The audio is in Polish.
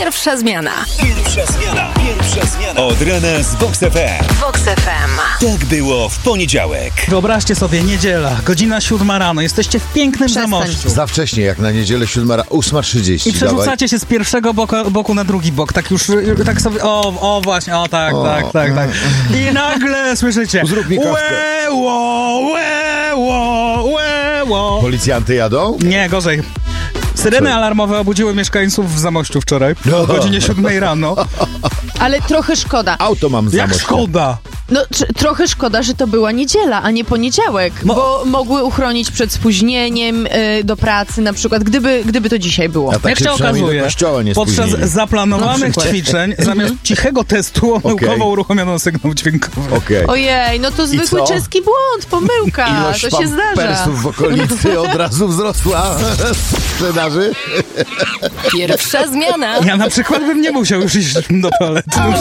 Pierwsza zmiana. Pierwsza zmiana. Od rana z Vox FM. Vox FM. Tak było w poniedziałek. Wyobraźcie sobie, niedziela, godzina 7 rano, jesteście w pięknym Zamościu. Za wcześnie, jak na niedzielę 8:30. I przerzucacie się z pierwszego boku na drugi bok, tak już, tak sobie, właśnie, tak. I nagle słyszycie, Zrób mi kawkę. łeło. Policjanty jadą? Nie, gorzej. Syreny alarmowe obudziły mieszkańców w Zamościu wczoraj, o godzinie 7 rano. Ale trochę szkoda. Auto mam za Jak szkoda! No, trochę szkoda, że to była niedziela, a nie poniedziałek, bo mogły uchronić przed spóźnieniem do pracy, na przykład, gdyby to dzisiaj było. A tak Jak się okazuje, podczas zaplanowanych ćwiczeń, zamiast cichego testu, omyłkowo uruchomiono sygnał dźwiękowy. Ojej, no to zwykły czeski błąd, pomyłka, Ilość to się zdarza. pampersów w okolicy od razu wzrosła w sprzedaży. Pierwsza zmiana. Ja na przykład bym nie musiał już iść do toalety.